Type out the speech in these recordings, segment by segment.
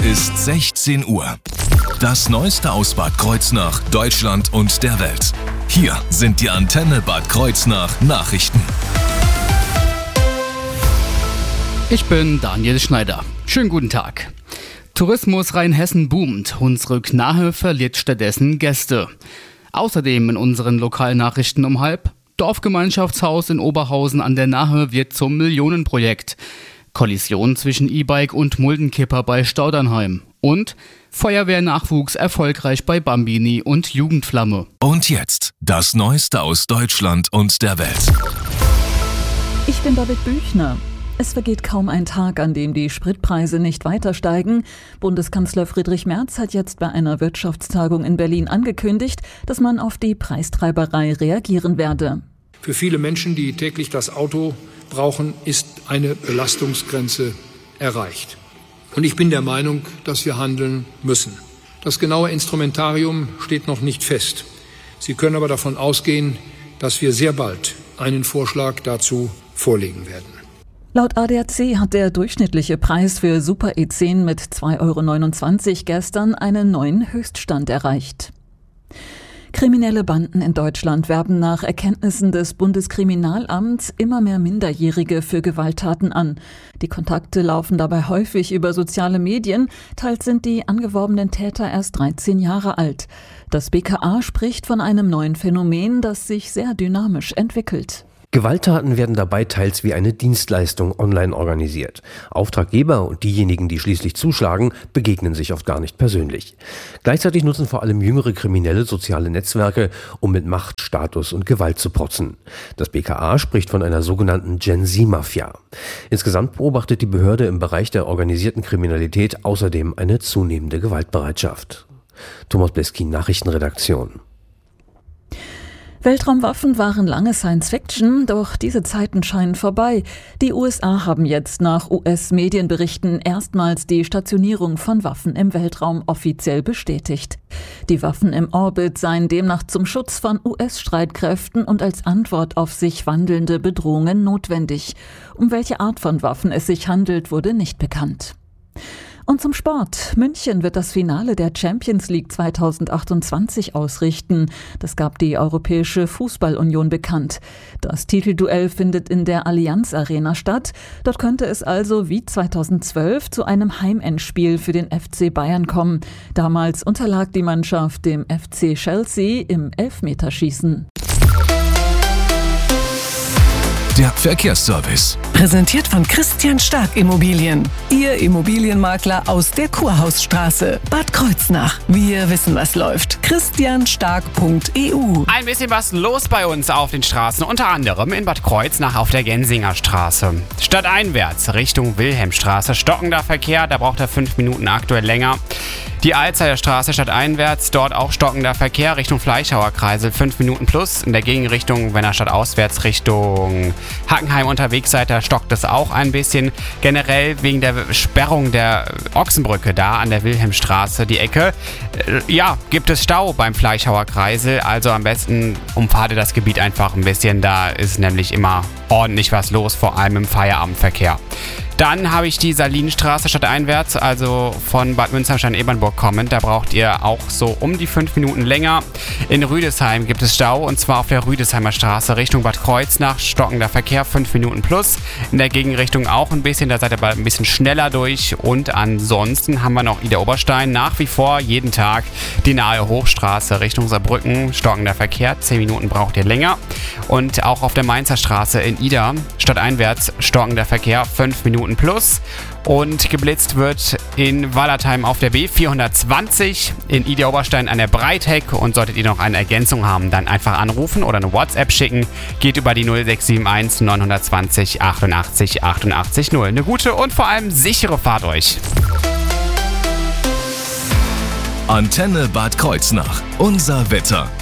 ist 16 Uhr. Das Neueste aus Bad Kreuznach, Deutschland und der Welt. Hier sind die Antenne Bad Kreuznach Nachrichten. Ich bin Daniel Schneider. Schönen guten Tag. Tourismus Rheinhessen boomt. Hunsrück Nahe verliert stattdessen Gäste. Außerdem in unseren Lokalnachrichten um 12:30. Dorfgemeinschaftshaus in Oberhausen an der Nahe wird zum Millionenprojekt. Kollision zwischen E-Bike und Muldenkipper bei Staudernheim. Und Feuerwehrnachwuchs erfolgreich bei Bambini und Jugendflamme. Und jetzt das Neueste aus Deutschland und der Welt. Ich bin David Büchner. Es vergeht kaum ein Tag, an dem die Spritpreise nicht weiter steigen. Bundeskanzler Friedrich Merz hat jetzt bei einer Wirtschaftstagung in Berlin angekündigt, dass man auf die Preistreiberei reagieren werde. Für viele Menschen, die täglich das Auto brauchen, ist eine Belastungsgrenze erreicht. Und ich bin der Meinung, dass wir handeln müssen. Das genaue Instrumentarium steht noch nicht fest. Sie können aber davon ausgehen, dass wir sehr bald einen Vorschlag dazu vorlegen werden. Laut ADAC hat der durchschnittliche Preis für Super E10 mit 2,29 € gestern einen neuen Höchststand erreicht. Kriminelle Banden in Deutschland werben nach Erkenntnissen des Bundeskriminalamts immer mehr Minderjährige für Gewalttaten an. Die Kontakte laufen dabei häufig über soziale Medien, teils sind die angeworbenen Täter erst 13 Jahre alt. Das BKA spricht von einem neuen Phänomen, das sich sehr dynamisch entwickelt. Gewalttaten werden dabei teils wie eine Dienstleistung online organisiert. Auftraggeber und diejenigen, die schließlich zuschlagen, begegnen sich oft gar nicht persönlich. Gleichzeitig nutzen vor allem jüngere Kriminelle soziale Netzwerke, um mit Macht, Status und Gewalt zu protzen. Das BKA spricht von einer sogenannten Gen-Z-Mafia. Insgesamt beobachtet die Behörde im Bereich der organisierten Kriminalität außerdem eine zunehmende Gewaltbereitschaft. Thomas Bleskin, Nachrichtenredaktion. Weltraumwaffen waren lange Science-Fiction, doch diese Zeiten scheinen vorbei. Die USA haben jetzt nach US-Medienberichten erstmals die Stationierung von Waffen im Weltraum offiziell bestätigt. Die Waffen im Orbit seien demnach zum Schutz von US-Streitkräften und als Antwort auf sich wandelnde Bedrohungen notwendig. Um welche Art von Waffen es sich handelt, wurde nicht bekannt. Und zum Sport. München wird das Finale der Champions League 2028 ausrichten. Das gab die Europäische Fußball-Union bekannt. Das Titelduell findet in der Allianz Arena statt. Dort könnte es also wie 2012 zu einem Heimendspiel für den FC Bayern kommen. Damals unterlag die Mannschaft dem FC Chelsea im Elfmeterschießen. Der Verkehrsservice. Präsentiert von Christian Stark Immobilien. Ihr Immobilienmakler aus der Kurhausstraße, Bad Kreuznach. Wir wissen, was läuft. christianstark.eu. Ein bisschen was los bei uns auf den Straßen, unter anderem in Bad Kreuznach auf der Gensinger Straße. Stadteinwärts Richtung Wilhelmstraße, stockender Verkehr, da braucht er 5 Minuten aktuell länger. Die Alzheimer Straße stadteinwärts, dort auch stockender Verkehr Richtung Fleischhauer Kreisel, 5 Minuten plus. In der Gegenrichtung, wenn ihr stadtauswärts Richtung Hackenheim unterwegs seid, da stockt es auch ein bisschen. Generell wegen der Sperrung der Ochsenbrücke da an der Wilhelmstraße, die Ecke, gibt es Stau beim Fleischhauer Kreisel. Also am besten umfahrt ihr das Gebiet einfach ein bisschen, da ist nämlich immer ordentlich was los, vor allem im Feierabendverkehr. Dann habe ich die Salinenstraße stadteinwärts, also von Bad Münsterstein-Ebernburg kommend. Da braucht ihr auch so um die 5 Minuten länger. In Rüdesheim gibt es Stau, und zwar auf der Rüdesheimer Straße Richtung Bad Kreuznach. Stockender Verkehr, 5 Minuten plus. In der Gegenrichtung auch ein bisschen, da seid ihr aber ein bisschen schneller durch. Und ansonsten haben wir noch Ida Oberstein. Nach wie vor jeden Tag die nahe Hochstraße Richtung Saarbrücken. Stockender Verkehr, 10 Minuten braucht ihr länger. Und auch auf der Mainzer Straße in Ida, stadteinwärts, stockender Verkehr, 5 Minuten plus. Und geblitzt wird in Wallertheim auf der B420, in Ida Oberstein an der Breitheck. Und solltet ihr noch eine Ergänzung haben, dann einfach anrufen oder eine WhatsApp schicken. Geht über die 0671 920 88 88 0. Eine gute und vor allem sichere Fahrt euch. Antenne Bad Kreuznach. Unser Wetter.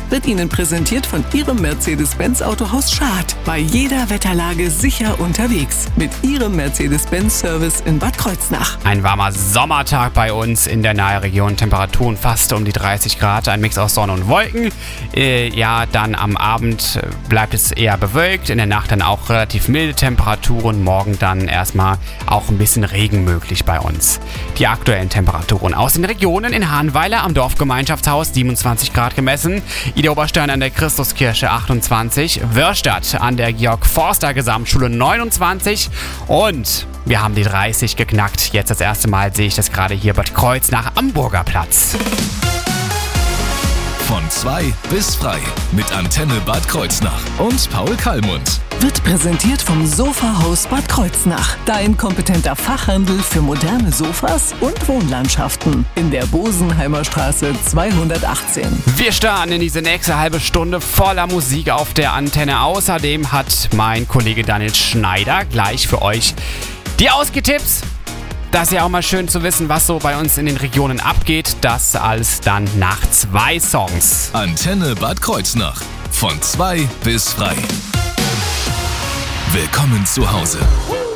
wird Ihnen präsentiert von Ihrem Mercedes-Benz Autohaus Schad. Bei jeder Wetterlage sicher unterwegs mit Ihrem Mercedes-Benz-Service in Bad Kreuznach. Ein warmer Sommertag bei uns in der Nahregion. Temperaturen fast um die 30 Grad. Ein Mix aus Sonne und Wolken. Dann am Abend bleibt es eher bewölkt. In der Nacht dann auch relativ milde Temperaturen. Morgen dann erstmal auch ein bisschen Regen möglich bei uns. Die aktuellen Temperaturen aus den Regionen: in Hahnweiler am Dorfgemeinschaftshaus 27 Grad gemessen. Ida Oberstein an der Christuskirche 28. Wörstadt an der Georg-Forster-Gesamtschule 29. Und wir haben die 30 geknackt. Jetzt das erste Mal sehe ich das gerade hier Bad Kreuznach am Burgerplatz. Von 2 bis frei mit Antenne Bad Kreuznach und Paul Kallmund. Wird präsentiert vom Sofahaus Bad Kreuznach. Dein kompetenter Fachhandel für moderne Sofas und Wohnlandschaften. In der Bosenheimer Straße 218. Wir starten in diese nächste halbe Stunde voller Musik auf der Antenne. Außerdem hat mein Kollege Daniel Schneider gleich für euch die Ausgetipps. Das ist ja auch mal schön zu wissen, was so bei uns in den Regionen abgeht. Das alles dann nach 2 Songs. Antenne Bad Kreuznach. Von 2 bis frei. Willkommen zu Hause.